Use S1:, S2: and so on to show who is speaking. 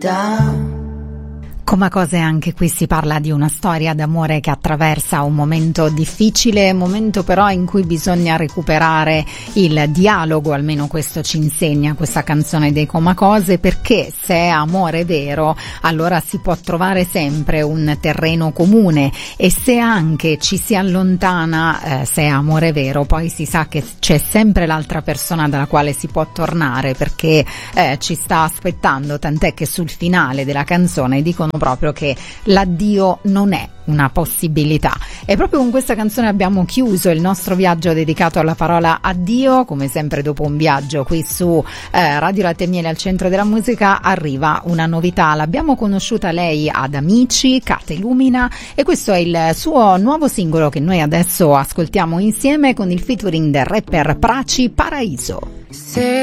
S1: Come cose anche qui si parla di una storia d'amore che attraversa un momento difficile, momento però in cui bisogna recuperare il dialogo, almeno questo ci insegna questa canzone dei Comacose, perché se è amore vero allora si può trovare sempre un terreno comune, e se anche ci si allontana, se è amore vero, poi si sa che c'è sempre l'altra persona dalla quale si può tornare, perché ci sta aspettando, tant'è che sul finale della canzone dicono proprio che l'addio non è una possibilità. E proprio con questa canzone abbiamo chiuso il nostro viaggio dedicato alla parola addio. Come sempre, dopo un viaggio qui su Radio Latte e Miele al centro della musica, arriva una novità. L'abbiamo conosciuta lei ad Amici, Kate Lumina, e questo è il suo nuovo singolo che noi adesso ascoltiamo insieme con il featuring del rapper Praci, Paraíso.